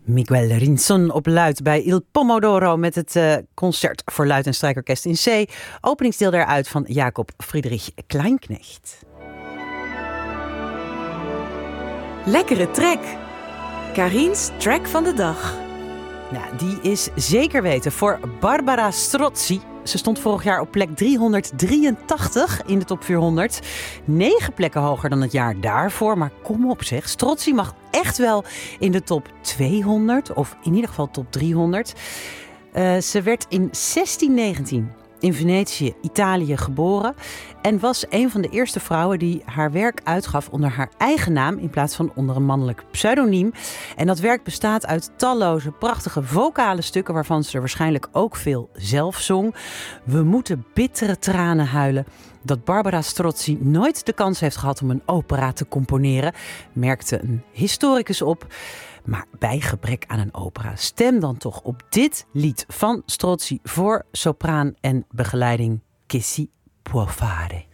Miguel Rinson op luid bij Il Pomodoro met het concert voor luid- en strijkorkest in C. Openingsdeel daaruit van Jacob Friedrich Kleinknecht. Lekkere track. Karin's track van de dag. Nou, die is zeker weten voor Barbara Strozzi. Ze stond vorig jaar op plek 383 in de top 400. 9 plekken hoger dan het jaar daarvoor. Maar kom op zeg, Strozzi mag echt wel in de top 200. Of in ieder geval top 300. Ze werd in 1619 in Venetië, Italië geboren. En was een van de eerste vrouwen die haar werk uitgaf onder haar eigen naam in plaats van onder een mannelijk pseudoniem. En dat werk bestaat uit talloze prachtige vocale stukken waarvan ze er waarschijnlijk ook veel zelf zong. We moeten bittere tranen huilen dat Barbara Strozzi nooit de kans heeft gehad om een opera te componeren, merkte een historicus op. Maar bij gebrek aan een opera, stem dan toch op dit lied van Strozzi voor sopraan en begeleiding Che si può fare.